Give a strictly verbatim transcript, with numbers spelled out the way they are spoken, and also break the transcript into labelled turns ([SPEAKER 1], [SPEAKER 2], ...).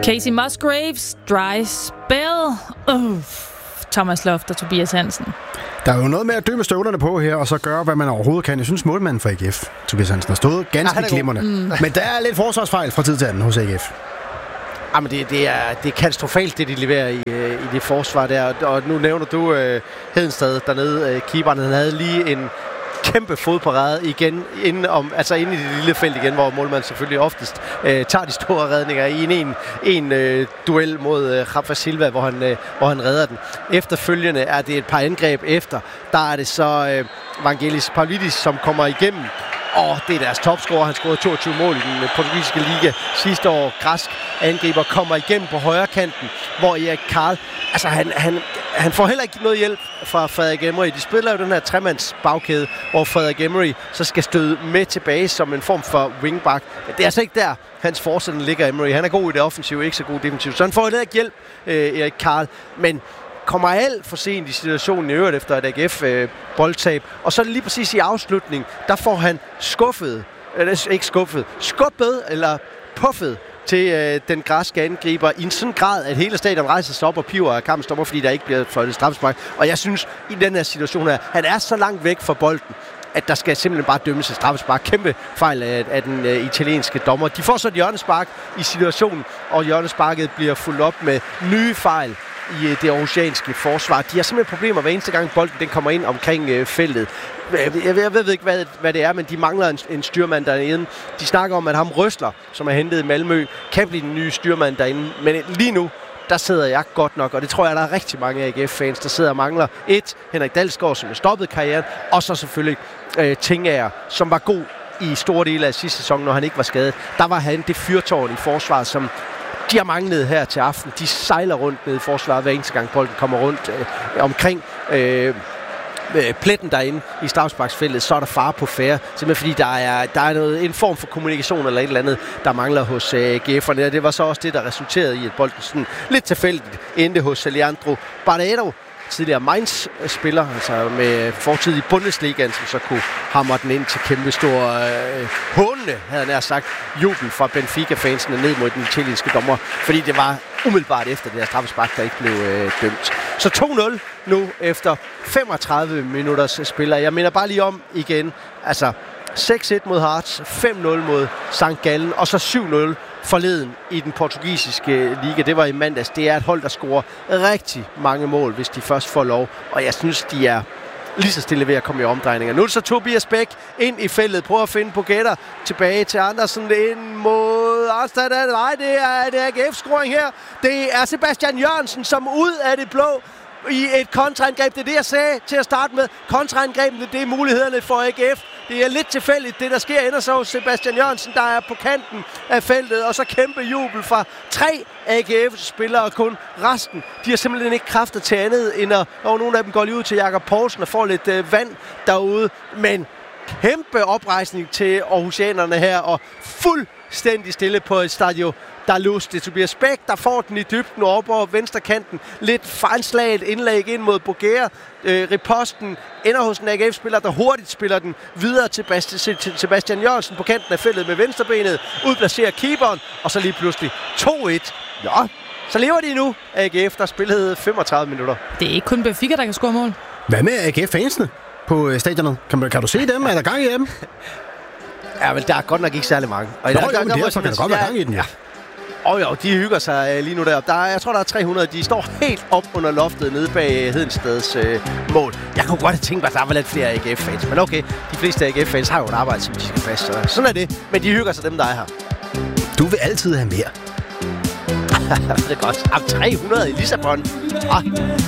[SPEAKER 1] Casey Musgraves, Dry Spell. Uh, Thomas Loft og Tobias Hansen.
[SPEAKER 2] Der er jo noget med at døbe støvlerne på her, og så gøre, hvad man overhovedet kan. Jeg synes, målmanden for A G F, Tobias Hansen, har stået ganske ja, glimrende. Mm. Men der er lidt forsvarsfejl fra tid til anden hos A G F.
[SPEAKER 3] Jamen, det, det, er, det er katastrofalt, det de leverer i, øh, i det forsvar der. Og nu nævner du øh, Hedenstad dernede. Øh, keeperen, han havde lige en kæmpe fodparade igen, inden, om, altså inde i det lille felt igen, hvor målmanden selvfølgelig oftest øh, tager de store redninger i en, en, en øh, duel mod øh, Rafa Silva, hvor han, øh, hvor han redder den. Efterfølgende er det et par angreb efter. Der er det så øh, Vangelis Pavlidis, som kommer igennem. Og det er deres topscorer. Han scorede toogtyve mål i den portugisiske liga sidste år. Græsk angriber kommer igennem på højre kanten, hvor Erik Karl, altså han, han, han får heller ikke noget hjælp fra Frederik Emery. De spiller jo den her tremands bagkæde, hvor Frederik Emery så skal støde med tilbage som en form for wingback. Det er altså ikke der, hans forsætning ligger, Emery. Han er god i det offensive, ikke så god defensivt. Så han får heller ikke hjælp, øh, Erik Karl. Men kommer alt for sent i situationen i øvrigt efter et A G F-boldtab. Øh, og så er det lige præcis i afslutning, der får han skuffet, eller ikke skuffet, skubbet eller puffet til øh, den græske angriber i en sådan grad, at hele stadion rejser sig op og piver af kampen stopper, fordi der ikke bliver fløjtet straffespark. Og jeg synes, i den her situation her, han er så langt væk fra bolden, at der skal simpelthen bare dømmes et straffespark. Kæmpe fejl af, af den uh, italienske dommer. De får så et hjørnespark i situationen, og hjørnesparket bliver fuldt op med nye fejl i uh, det aarhusianske forsvar. De har simpelthen problemer hver eneste gang bolden den kommer ind omkring uh, feltet. Jeg, jeg, jeg ved ikke, hvad, hvad det er, men de mangler en, en styrmand derinde. De snakker om, at ham Røsler, som er hentet i Malmø, kan blive den nye styrmand derinde. Men lige nu, der sidder jeg godt nok, og det tror jeg, der er rigtig mange A G F-fans, der sidder og mangler. Et, Henrik Dalsgaard, som har stoppet karrieren, og så selvfølgelig øh, Tingager, som var god i store dele af sidste sæson, når han ikke var skadet. Der var han det fyrtårn i forsvaret, som de har manglet her til aften. De sejler rundt ned i forsvaret, hver eneste gang bolden kommer rundt øh, omkring øh, pletten derinde i straffesparksfeltet, så er der fare på færre. Simpelthen fordi der er, der er noget, en form for kommunikation eller et eller andet, der mangler hos uh, A G F'erne. Det var så også det, der resulterede i, at bolden sådan lidt tilfældigt endte hos Leandro Barreiro, tidligere Mainz-spiller, altså med fortid i Bundesligaen, som så kunne hamre den ind til kæmpe stor øh, hånende, havde han nær sagt, jubel fra Benfica-fansene ned mod den italienske dommer, fordi det var umiddelbart efter det her straffespark, der ikke blev øh, dømt. Så to nul nu efter femogtredive minutters spiller. Jeg minder bare lige om igen, altså seks et mod Hearts, fem nul mod Sankt Gallen, og så syv nul forleden i den portugisiske liga. Det var i mandags. Det er et hold, der scorer rigtig mange mål, hvis de først får lov. Og jeg synes, de er lige så stille ved at komme i omdrejninger. Nu er det så Tobias Bæk ind i feltet. Prøver at finde Pogatter tilbage til Andersen ind mod Arnstad. Nej, det er en A G F-scoring her. Det er Sebastian Jørgensen, som ud af det blå i et kontraangreb. Det er det, jeg sagde til at starte med. Kontraangrebene, det er mulighederne for A G F. Det er lidt tilfældigt, det der sker. Ender så hos Sebastian Jørgensen, der er på kanten af feltet, og så kæmpe jubel fra tre A G F-spillere, og kun resten. De har simpelthen ikke kræfter til andet, end at og nogle af dem går lige ud til Jakob Poulsen og får lidt øh, vand derude. Men kæmpe oprejsning til aarhusianerne her, og fuldstændig stille på et stadion. Der er lust. Det er Tobias Bæk, der får den i dybden op over venstre kanten. Lidt fejlslaget indlæg ind mod Bogea. Øh, riposten ender hos en A G F-spiller, der hurtigt spiller den videre til, Bast- til Sebastian Jørgensen på kanten af feltet med venstrebenet. Udplacerer keeperen, og så lige pludselig to et. Nå, så lever de nu. A G F, der spillede femogtredive minutter.
[SPEAKER 1] Det er ikke kun Benfica, der kan score mål.
[SPEAKER 2] Hvad med A G F-fansene på stadionet? Kan, kan du se dem? Er der gang i dem?
[SPEAKER 3] Ja, vel, der er godt nok ikke særlig mange.
[SPEAKER 2] Og Nå, der, jo, der, der, derfor kan der godt være gang i den, ja.
[SPEAKER 3] Og oh, jo, de hygger sig lige nu der. der er, jeg tror, der er tre hundrede. De står helt op under loftet nede bag Hedensteds øh, mål. Jeg kunne godt have tænkt mig, at der var lidt flere A G F-fans. Men okay, de fleste A G F-fans har jo et arbejde, som de skal fast. Så sådan er det. Men de hygger sig, dem der er her.
[SPEAKER 2] Du vil altid have mere.
[SPEAKER 3] Det er godt. tre hundrede i Lissabon. Ah.